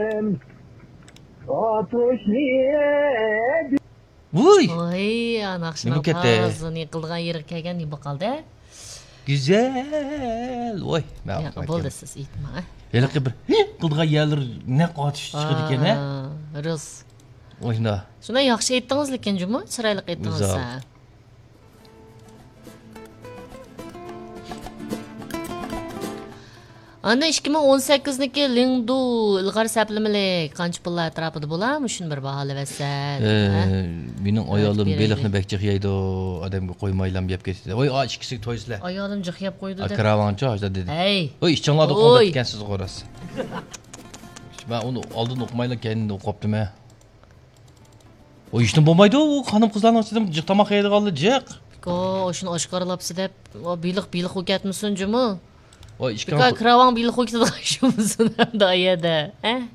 Vuy! Oy, anaqşına Nima ketdi? pazını yıkılgan yeri kelgan nima qaldi? Güzel. Oy. Ya, bo'ldi siz aytma. Yeliqi bir qildigan yerler ne qatish chiqadi ekan, ha? Rus. Oyna. Shunday yaxshi aytdingiz lekin juma, chiroyli aytdingiz. Güzel. Anda 2018'deki Lingdu ilg'or saplimali qancha pullar atrofida bo'ladimi? Shuni bir baholavasiz. Mening ayolim beraylik. beliqni bekchiq yeydi, odamga qo'ymaylam deb ketdi. Voy, ikkisi to'ysizlar. Ayolim jiqyab qo'ydi deb. Karavanchi hozir dedi. Hey. Voy, ishchinglarni Oy. qo'ndat ekansiz qo'rasiz. Ben onu oldin o'qimaylar, keyin o'qibdim ha. O ishni bo'lmaydi, u xonim qizlarning ichida jiq tomoq yeydiganlar jiq. Ko, shuni oshkorlabsiz deb, o biliq o'katmisin juma. Voy, ishga Karavan biliq o'katadigan shu musun da ayada, ha?